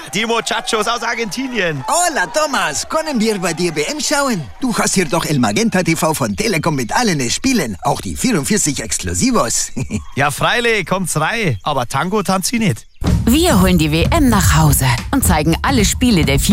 Die Muchachos aus Argentinien. Hola, Thomas. Können wir bei dir WM schauen? Du hast hier doch El Magenta TV von Telekom mit allen Spielen. Auch die 44 Exklusivos. Ja, freilich, kommt's rein. Aber Tango tanzt sie nicht. Wir holen die WM nach Hause und zeigen alle Spiele der